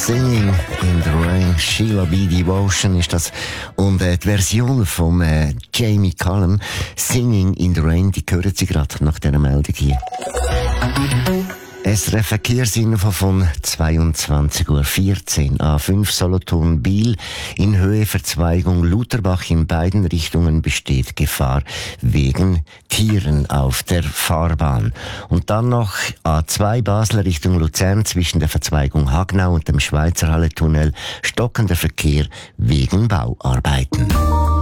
Singing in the Rain, Sheila B. Devotion ist das. Und die Version von Jamie Cullum, Singing in the Rain, die hören Sie gerade nach dieser Meldung hier. SRF Verkehrsinfo von 22:14 Uhr. A5 Solothurn Biel in Höhe Verzweigung Lutherbach in beiden Richtungen besteht Gefahr wegen Tieren auf der Fahrbahn. Und dann noch A2 Basel Richtung Luzern zwischen der Verzweigung Hagnau und dem Schweizerhalle-Tunnel stockender Verkehr wegen Bauarbeiten.